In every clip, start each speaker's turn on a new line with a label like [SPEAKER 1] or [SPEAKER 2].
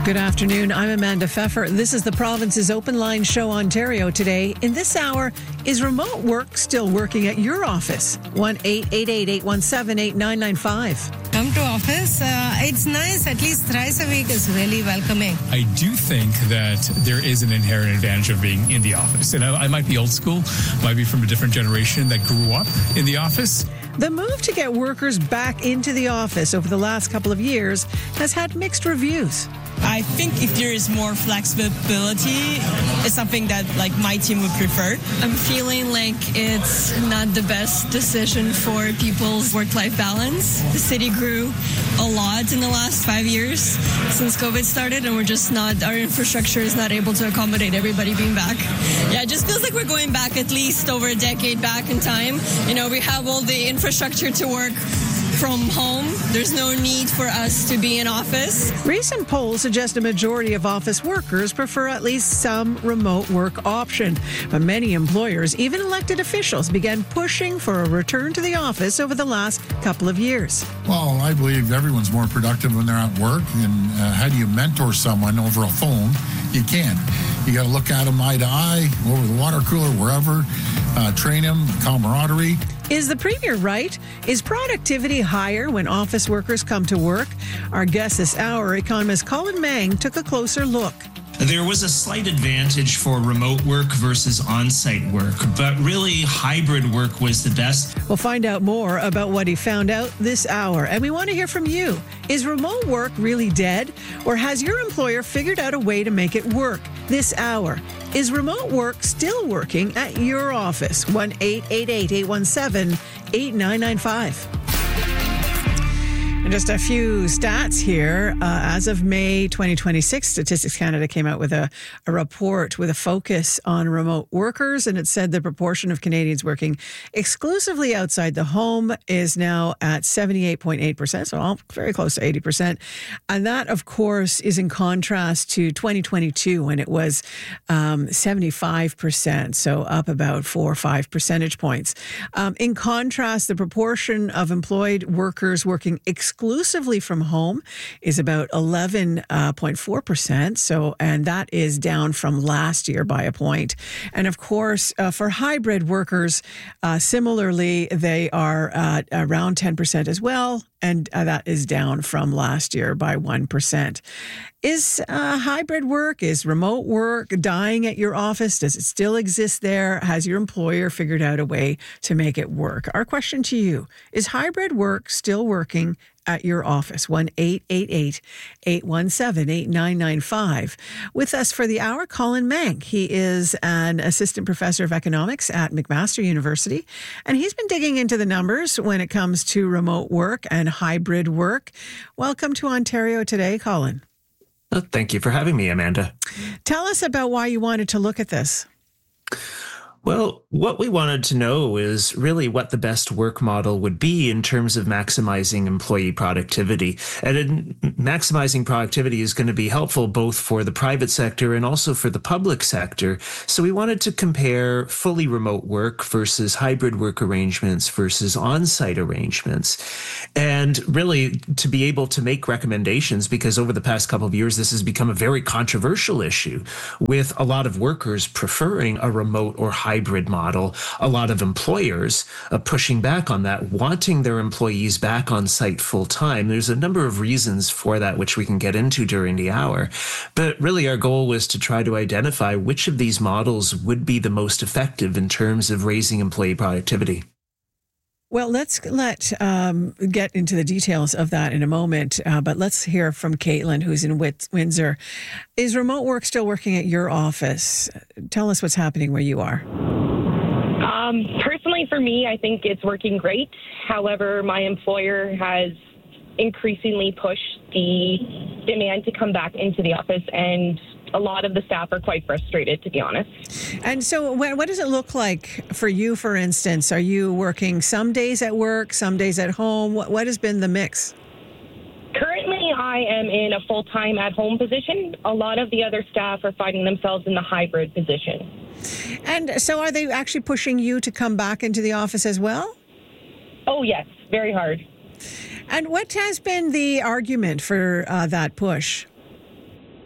[SPEAKER 1] Good afternoon. I'm Amanda Pfeffer. This is the province's Open Line Show Ontario today. In this hour, is remote work still working at your office? 1-888-817-8995.
[SPEAKER 2] Come to office. It's nice. At least thrice a week is really welcoming.
[SPEAKER 3] I do think that there is an inherent advantage of being in the office. And I might be old school, might be from a different generation that grew up in the office.
[SPEAKER 1] The move to get workers back into the office over the last couple of years has had mixed reviews.
[SPEAKER 4] I think if there is more flexibility, it's something that my team would prefer.
[SPEAKER 5] I'm feeling like it's not the best decision for people's work-life balance. The city grew a lot in the last 5 years since COVID started, and our infrastructure is not able to accommodate everybody being back. Yeah, it just feels like we're going back at least over a decade back in time. We have all the infrastructure to work from home. There's no need for us to be in office.
[SPEAKER 1] Recent polls suggest a majority of office workers prefer at least some remote work option. But many employers, even elected officials, began pushing for a return to the office over the last couple of years.
[SPEAKER 6] Well, I believe everyone's more productive when they're at work. And how do you mentor someone over a phone? You can't. You got to look at them eye to eye, over the water cooler, wherever, train them, camaraderie.
[SPEAKER 1] Is the Premier right? Is productivity higher when office workers come to work? Our guest this hour, economist Colin Mang, took a closer look.
[SPEAKER 7] There was a slight advantage for remote work versus on-site work, but really hybrid work was the best.
[SPEAKER 1] We'll find out more about what he found out this hour. And we want to hear from you. Is remote work really dead? Or has your employer figured out a way to make it work this hour? Is remote work still working at your office? 1-888-817-8995. And just a few stats here. As of May 2026, Statistics Canada came out with a report with a focus on remote workers, and it said the proportion of Canadians working exclusively outside the home is now at 78.8%, so very close to 80%. And that, of course, is in contrast to 2022 when it was 75%, so up about 4 or 5 percentage points. In contrast, the proportion of employed workers working exclusively from home is about 11.4%. And that is down from last year by a point. And of course, for hybrid workers, similarly, they are around 10% as well. And that is down from last year by 1%. Is hybrid work, is remote work dying at your office? Does it still exist there? Has your employer figured out a way to make it work? Our question to you, is hybrid work still working at your office? 1-888-817-8995. With us for the hour, Colin Mang. He is an assistant professor of economics at McMaster University, and he's been digging into the numbers when it comes to remote work and hybrid work. Welcome to Ontario today, Colin.
[SPEAKER 8] Thank you for having me, Amanda.
[SPEAKER 1] Tell us about why you wanted to look at this.
[SPEAKER 8] Well, what we wanted to know is really what the best work model would be in terms of maximizing employee productivity. And maximizing productivity is going to be helpful both for the private sector and also for the public sector. So we wanted to compare fully remote work versus hybrid work arrangements versus on-site arrangements. And really to be able to make recommendations, because over the past couple of years, this has become a very controversial issue with a lot of workers preferring a remote or hybrid model, a lot of employers pushing back on that, wanting their employees back on site full time. There's a number of reasons for that, which we can get into during the hour. But really our goal was to try to identify which of these models would be the most effective in terms of raising employee productivity.
[SPEAKER 1] Well, let's get into the details of that in a moment, but let's hear from Caitlin, who's in Windsor. Is remote work still working at your office? Tell us what's happening where you are.
[SPEAKER 9] Personally, for me, I think it's working great. However, my employer has increasingly pushed the demand to come back into the office, and a lot of the staff are quite frustrated, to be honest.
[SPEAKER 1] And so what does it look like for you, for instance? Are you working some days at work, some days at home? What has been the mix?
[SPEAKER 9] Currently, I am in a full-time at-home position. A lot of the other staff are finding themselves in the hybrid position.
[SPEAKER 1] And so are they actually pushing you to come back into the office as well?
[SPEAKER 9] Oh, yes, very hard.
[SPEAKER 1] And what has been the argument for that push?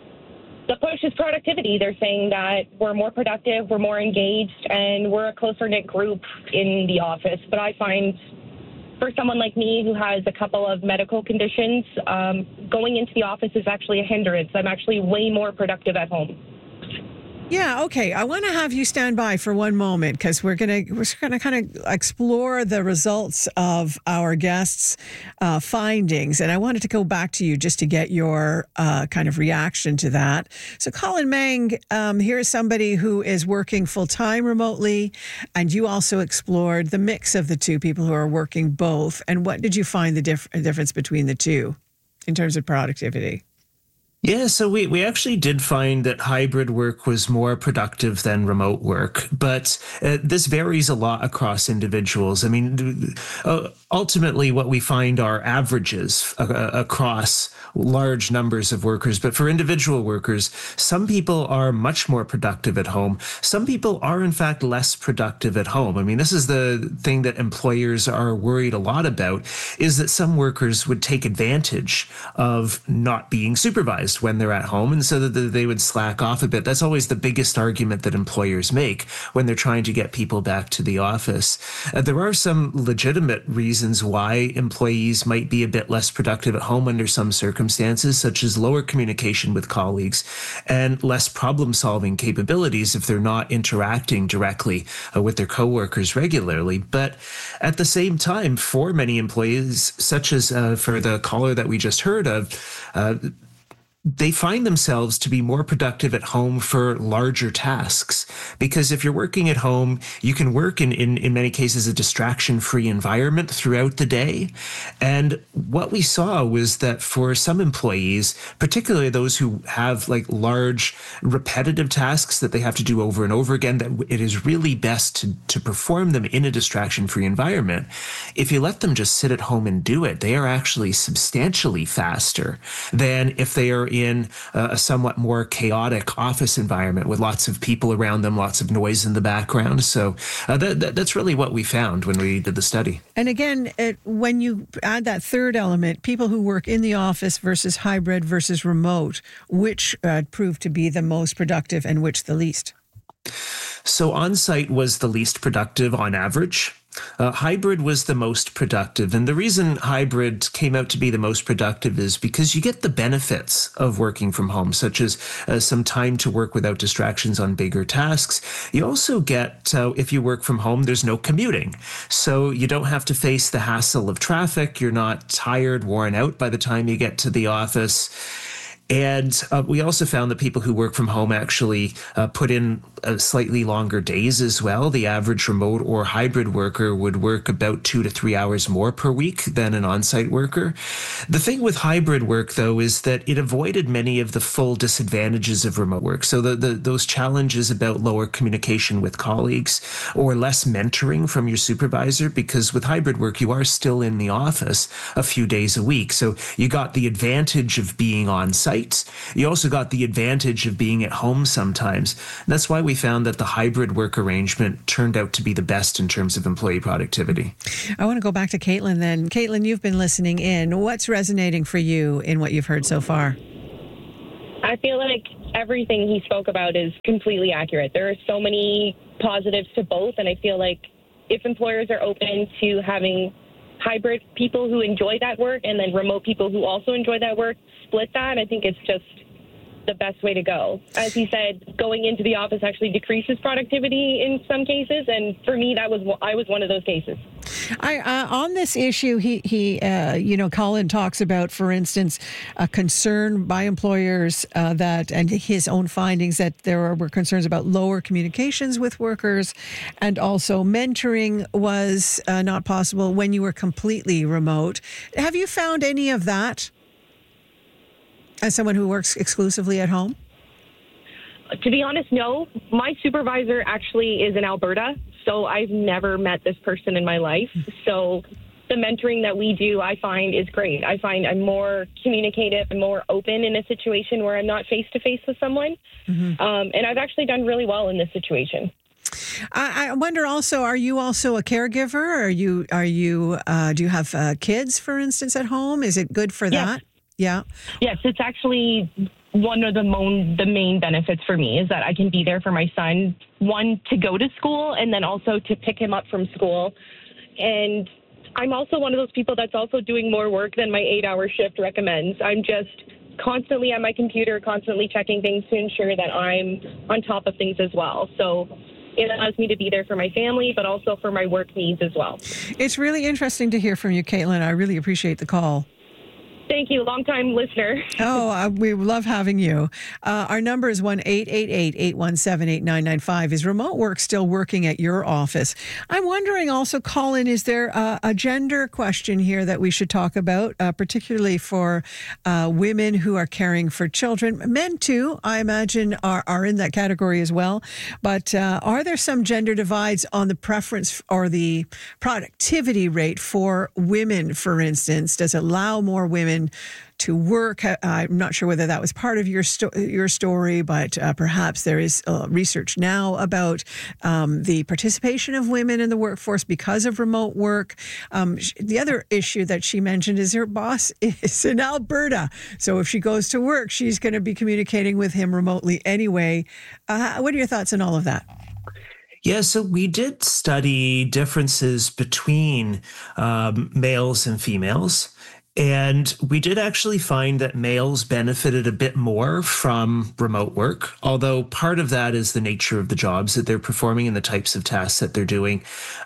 [SPEAKER 9] the push is productivity. They're saying that we're more productive, we're more engaged, and we're a closer-knit group in the office. But I find for someone like me who has a couple of medical conditions, going into the office is actually a hindrance. I'm actually way more productive at home.
[SPEAKER 1] Yeah, okay. I want to have you stand by for one moment because we're gonna kind of explore the results of our guests' findings, and I wanted to go back to you just to get your kind of reaction to that. So, Colin Mang, here's somebody who is working full time remotely, and you also explored the mix of the two, people who are working both. And what did you find the difference between the two in terms of productivity?
[SPEAKER 8] Yeah, so we actually did find that hybrid work was more productive than remote work, but this varies a lot across individuals. I mean, ultimately what we find are averages across large numbers of workers, but for individual workers, some people are much more productive at home. Some people are, in fact, less productive at home. I mean, this is the thing that employers are worried a lot about, is that some workers would take advantage of not being supervised when they're at home, and so that they would slack off a bit. That's always the biggest argument that employers make when they're trying to get people back to the office. There are some legitimate reasons why employees might be a bit less productive at home under some circumstances, such as lower communication with colleagues and less problem-solving capabilities if they're not interacting directly with their coworkers regularly. But at the same time, for many employees, such as for the caller that we just heard of, they find themselves to be more productive at home for larger tasks. Because if you're working at home, you can work in many cases a distraction-free environment throughout the day. And what we saw was that for some employees, particularly those who have like large repetitive tasks that they have to do over and over again, that it is really best to perform them in a distraction-free environment. If you let them just sit at home and do it, they are actually substantially faster than if they are in a somewhat more chaotic office environment with lots of people around them, lots of noise in the background. So that's really what we found when we did the study.
[SPEAKER 1] And again, when you add that third element, people who work in the office versus hybrid versus remote, which proved to be the most productive and which the least?
[SPEAKER 8] So on-site was the least productive on average. Hybrid was the most productive. And the reason hybrid came out to be the most productive is because you get the benefits of working from home, such as some time to work without distractions on bigger tasks. You also get, if you work from home, there's no commuting. So you don't have to face the hassle of traffic. You're not tired, worn out by the time you get to the office. And we also found that people who work from home actually put in slightly longer days as well. The average remote or hybrid worker would work about 2 to 3 hours more per week than an on-site worker. The thing with hybrid work, though, is that it avoided many of the full disadvantages of remote work. So those challenges about lower communication with colleagues or less mentoring from your supervisor, because with hybrid work, you are still in the office a few days a week. So you got the advantage of being on site. You also got the advantage of being at home sometimes. And that's why we found that the hybrid work arrangement turned out to be the best in terms of employee productivity.
[SPEAKER 1] I want to go back to Caitlin then. Caitlin, you've been listening in. What's resonating for you in what you've heard so far?
[SPEAKER 9] I feel like everything he spoke about is completely accurate. There are so many positives to both, and I feel like if employers are open to having hybrid people who enjoy that work and then remote people who also enjoy that work, split that, I think it's just the best way to go. As he said, going into the office actually decreases productivity in some cases, and for me, I was one of those cases.
[SPEAKER 1] On this issue, he Colin talks about, for instance, a concern by employers that, and his own findings, that there were concerns about lower communications with workers, and also mentoring was not possible when you were completely remote. Have you found any of that as someone who works exclusively at home?
[SPEAKER 9] To be honest, no. My supervisor actually is in Alberta, so I've never met this person in my life. So the mentoring that we do, I find, is great. I find I'm more communicative and more open in a situation where I'm not face-to-face with someone. Mm-hmm. And I've actually done really well in this situation.
[SPEAKER 1] I wonder also, are you also a caregiver? Do you have kids, for instance, at home? Is it good for that?
[SPEAKER 9] Yeah. Yes, it's actually one of the main benefits for me is that I can be there for my son, one, to go to school, and then also to pick him up from school. And I'm also one of those people that's also doing more work than my 8-hour shift recommends. I'm just constantly on my computer, constantly checking things to ensure that I'm on top of things as well. So it allows me to be there for my family, but also for my work needs as well.
[SPEAKER 1] It's really interesting to hear from you, Caitlin. I really appreciate the call.
[SPEAKER 9] Thank you. Long-time listener.
[SPEAKER 1] We love having you. Our number is 1-888-817-8995. Is remote work still working at your office? I'm wondering also, Colin, is there a gender question here that we should talk about, particularly for women who are caring for children? Men, too, I imagine, are in that category as well. But are there some gender divides on the preference or the productivity rate for women, for instance? Does it allow more women to work? I'm not sure whether that was part of your story, but perhaps there is research now about the participation of women in the workforce because of remote work. The other issue that she mentioned is her boss is in Alberta. So if she goes to work, she's going to be communicating with him remotely anyway. What are your thoughts on all of that?
[SPEAKER 8] Yeah, so we did study differences between males and females. And we did actually find that males benefited a bit more from remote work, although part of that is the nature of the jobs that they're performing and the types of tasks that they're doing.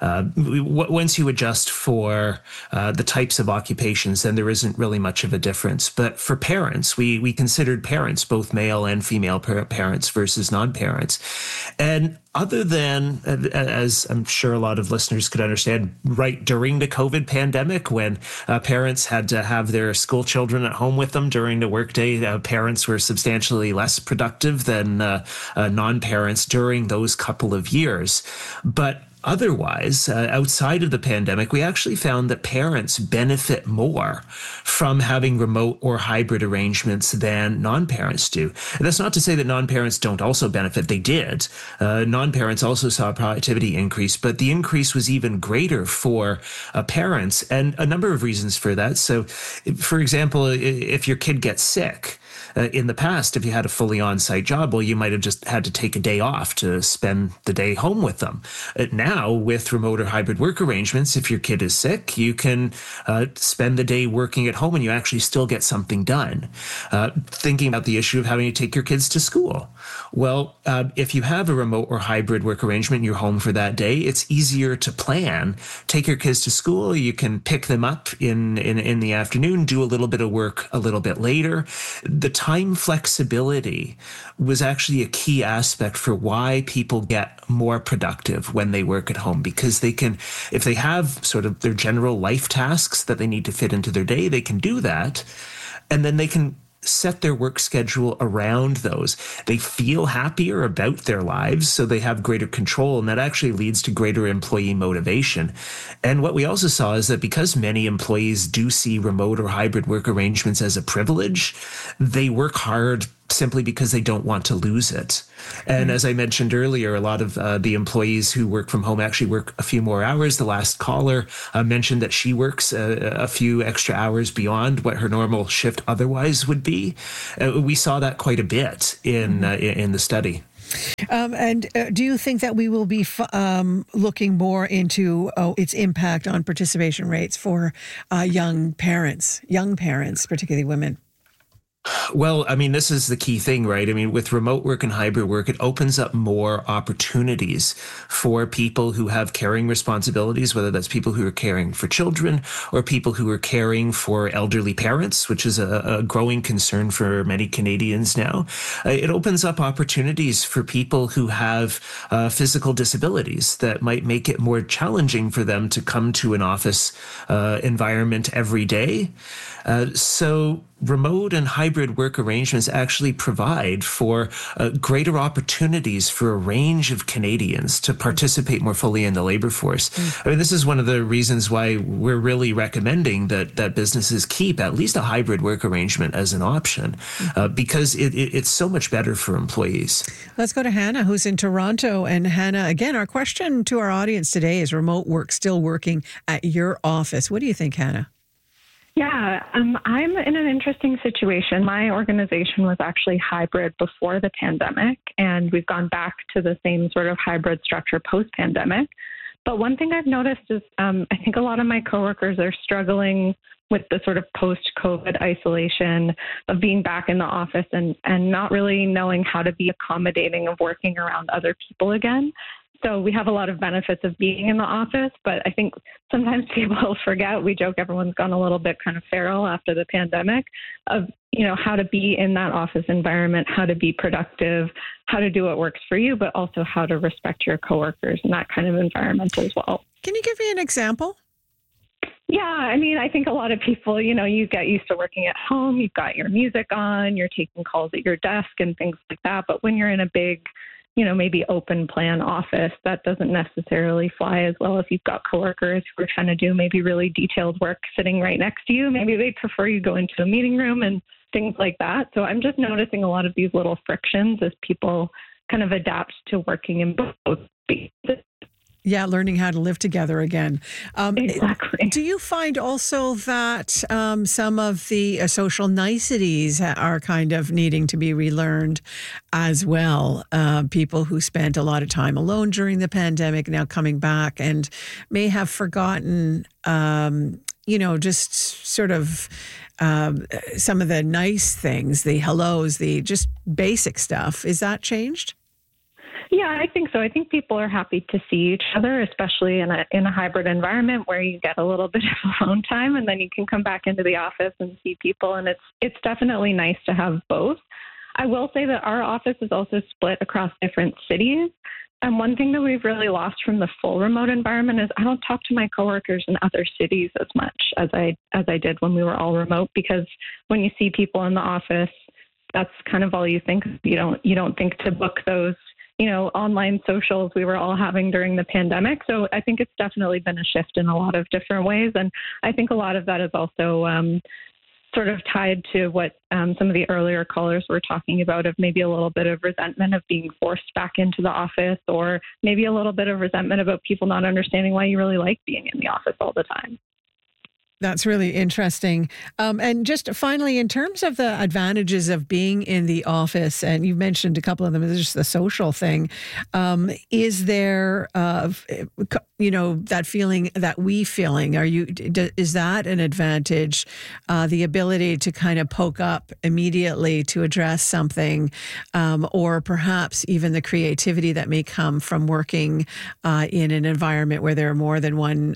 [SPEAKER 8] Once you adjust for the types of occupations, then there isn't really much of a difference. But for parents, we considered parents, both male and female parents versus non-parents. And other than, as I'm sure a lot of listeners could understand, right during the COVID pandemic, when parents had to have their school children at home with them during the workday, parents were substantially less productive than non-parents during those couple of years. But otherwise, outside of the pandemic, we actually found that parents benefit more from having remote or hybrid arrangements than non-parents do. And that's not to say that non-parents don't also benefit. They did. Non-parents also saw productivity increase, but the increase was even greater for parents, and a number of reasons for that. So, for example, if your kid gets sick, in the past, if you had a fully on-site job, well, you might have just had to take a day off to spend the day home with them. Now, with remote or hybrid work arrangements, if your kid is sick, you can spend the day working at home and you actually still get something done. Thinking about the issue of having to take your kids to school. Well, if you have a remote or hybrid work arrangement and you're home for that day, it's easier to plan. Take your kids to school. You can pick them up in the afternoon, do a little bit of work a little bit later. The time flexibility was actually a key aspect for why people get more productive when they work at home, because they can, if they have sort of their general life tasks that they need to fit into their day, they can do that. And then they can set their work schedule around those. They feel happier about their lives, so they have greater control, and that actually leads to greater employee motivation. And what we also saw is that because many employees do see remote or hybrid work arrangements as a privilege, they work hard simply because they don't want to lose it. And as I mentioned earlier, a lot of the employees who work from home actually work a few more hours. The last caller mentioned that she works a few extra hours beyond what her normal shift otherwise would be. We saw that quite a bit in the study.
[SPEAKER 1] And do you think that we will be looking more into its impact on participation rates for young parents, particularly women?
[SPEAKER 8] Well, I mean, this is the key thing, right? I mean, with remote work and hybrid work, it opens up more opportunities for people who have caring responsibilities, whether that's people who are caring for children or people who are caring for elderly parents, which is a growing concern for many Canadians now. It opens up opportunities for people who have physical disabilities that might make it more challenging for them to come to an office environment every day. So remote and hybrid work arrangements actually provide for greater opportunities for a range of Canadians to participate more fully in the labor force. I mean, this is one of the reasons why we're really recommending that businesses keep at least a hybrid work arrangement as an option, because it's so much better for employees.
[SPEAKER 1] Let's go to Hannah, who's in Toronto. And Hannah, again, our question to our audience today is remote work still working at your office? What do you think, Hannah?
[SPEAKER 10] Yeah, I'm in an interesting situation. My organization was actually hybrid before the pandemic, and we've gone back to the same sort of hybrid structure post-pandemic. But one thing I've noticed is I think a lot of my coworkers are struggling with the sort of post-COVID isolation of being back in the office and not really knowing how to be accommodating of working around other people again. So we have a lot of benefits of being in the office, but I think sometimes people forget, we joke everyone's gone a little bit kind of feral after the pandemic, of, how to be in that office environment, how to be productive, how to do what works for you, but also how to respect your coworkers in that kind of environment as well.
[SPEAKER 1] Can you give me an example?
[SPEAKER 10] Yeah, I think a lot of people, you get used to working at home, you've got your music on, you're taking calls at your desk and things like that. But when you're in a big, maybe open plan office, that doesn't necessarily fly as well if you've got coworkers who are trying to do maybe really detailed work sitting right next to you. Maybe they prefer you go into a meeting room and things like that. So I'm just noticing a lot of these little frictions as people kind of adapt to working in both spaces.
[SPEAKER 1] Yeah, learning how to live together again.
[SPEAKER 10] Exactly.
[SPEAKER 1] Do you find also that some of the social niceties are kind of needing to be relearned as well? People who spent a lot of time alone during the pandemic now coming back and may have forgotten, just sort of some of the nice things, the hellos, the just basic stuff. Is that changed?
[SPEAKER 10] Yeah, I think so. I think people are happy to see each other, especially in a hybrid environment where you get a little bit of alone time and then you can come back into the office and see people. And it's definitely nice to have both. I will say that our office is also split across different cities. And one thing that we've really lost from the full remote environment is I don't talk to my coworkers in other cities as much as I did when we were all remote, because when you see people in the office, that's kind of all you think. You don't think to book those online socials we were all having during the pandemic. So I think it's definitely been a shift in a lot of different ways. And I think a lot of that is also sort of tied to what some of the earlier callers were talking about, of maybe a little bit of resentment of being forced back into the office, or maybe a little bit of resentment about people not understanding why you really like being in the office all the time.
[SPEAKER 1] That's really interesting. And just finally, in terms of the advantages of being in the office, and you mentioned a couple of them, just the social thing, is there, that feeling, that feeling, is that an advantage? The ability to kind of poke up immediately to address something, or perhaps even the creativity that may come from working in an environment where there are more than one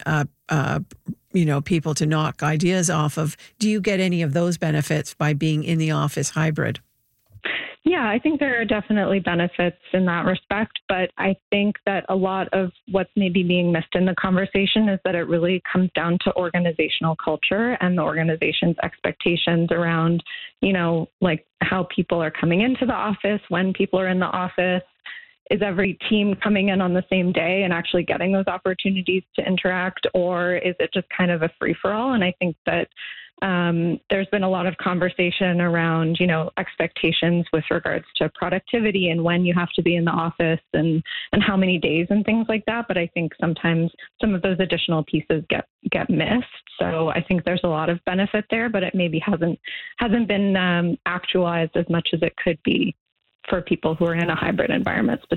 [SPEAKER 1] people to knock ideas off of. Do you get any of those benefits by being in the office hybrid?
[SPEAKER 10] Yeah, I think there are definitely benefits in that respect, but I think that a lot of what's maybe being missed in the conversation is that it really comes down to organizational culture and the organization's expectations around, like how people are coming into the office, when people are in the office. Is every team coming in on the same day and actually getting those opportunities to interact, or is it just kind of a free-for-all? And I think that there's been a lot of conversation around, expectations with regards to productivity and when you have to be in the office and how many days and things like that. But I think sometimes some of those additional pieces get missed. So I think there's a lot of benefit there, but it maybe hasn't been actualized as much as it could be for people who are in a hybrid environment specifically.